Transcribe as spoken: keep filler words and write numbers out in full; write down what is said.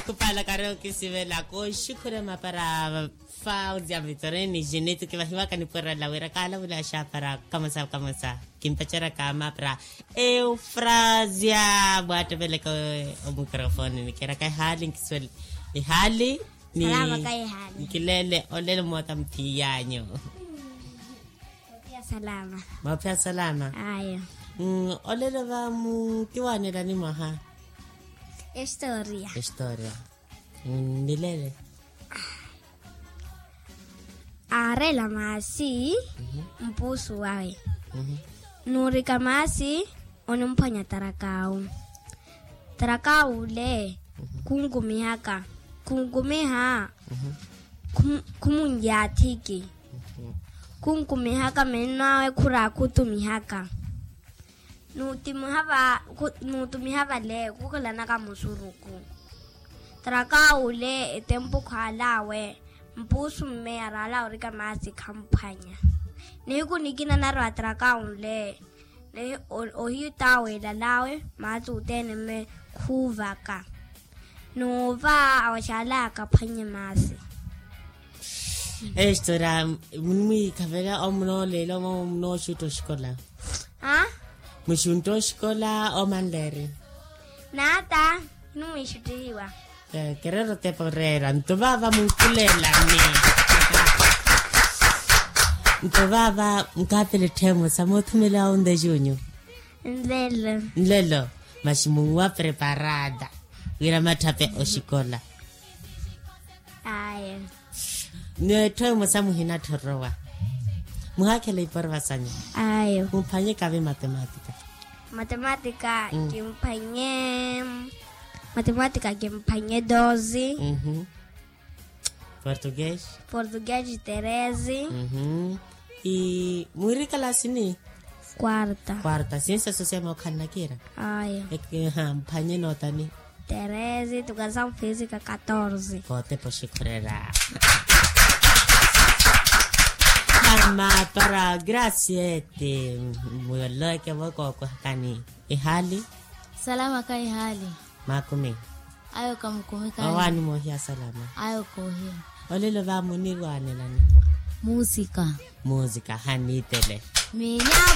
kupala karaoke sivela ko shukura mapara Fauzi Vitoreni Jeanette que va a canipura la vera cala la para como sa como sa kimpachara kama pra Eufrazia buat bele ko o microphone ni kira kai hali kiswel ni hali ni salama kai hali kilele olele motam tiyanyo ya salama mapya salama ayo mm olele va mu kiwane la ni maha historia historia mm nilele are la masi mhm mpusu wawe mhm nuri kamasi onumphanya tarakau tarakau le kungumihaka kungumiha mhm kumunyathiki kungumihaka menawe khura kutumihaka nutimihava nutumihava le kukulana ka musuruku tarakau le etempo khalawe mpusu mme arala uri kamasi kampanya niku nikina na ratra kaunle le ohitawe lalawe matu tene me khuvaka nova awashala kaphanye masi Estora mimi kavela omno lelo omno shuto shkola ha mushunto shkola o mandere nata numishutiwa eh kerero te porrera ntovava munkulela ni ntovava mkapele temo samothumela onde junyo ndelo lelo mashimungwa preparada wira mathape oshikola aye ne temo samuhina thorowa muhakele iporwa sanya ayo muphanye kabe matematika matematika kimphanye matemática kimphanye doze mhm português português treze mhm e muri kalasini quarta quarta ciência social mokhana kira ayo ek ha mphanye nota ni treze educação física quatorze kote poshikorera ama para graciete mulo ke wako kwa kani ihali salama kai hali makumi ayo kamkumi kai awani mohia salama ayo kohia olelo va munirwane lani música música hanitele mina